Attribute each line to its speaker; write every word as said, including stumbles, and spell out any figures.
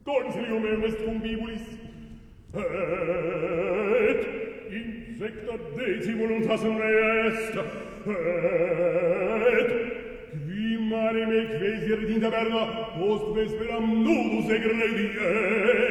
Speaker 1: Consilium est convivulis. Et insecta deci voluntas est. Et qui mare me quesi in taverna post vesperam nudus egredie.